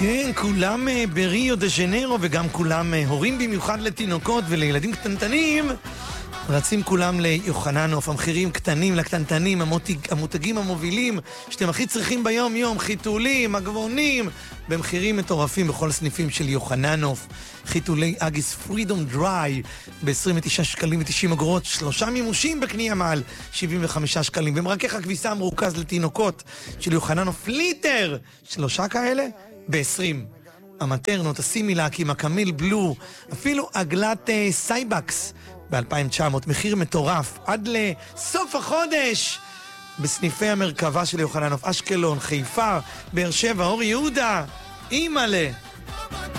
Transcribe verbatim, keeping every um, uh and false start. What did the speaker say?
כן, כולם בריו דה ז'נרו, וגם כולם הורים במיוחד לתינוקות ולילדים קטנטנים. רצים כולם ליוחננוף, המחירים קטנים לקטנטנים, המותג, המותגים המובילים שאתם הכי צריכים ביום יום, חיתולים, מגבונים, במחירים מטורפים בכל סניפים של יוחננוף. חיתולי אגיס פרידום דריי ב-עשרים ותשעה שקלים ו-תשעים אגורות, שלושה מימושים בקנייה מעל שבעים וחמישה שקלים, ומרכך הכביסה המרוכז לתינוקות של יוחננוף ליטר, שלושה כאלה ב-עשרים. המטרנות, הסימילקים, הקמיל בלו, אפילו עגלת uh, סייבקס ב-אלפיים ותשע מאות, מחיר מטורף עד לסוף החודש בסניפי המרכבה של יוחננוף, אשקלון, חיפה, באר שבע, אור יהודה. אימאלה.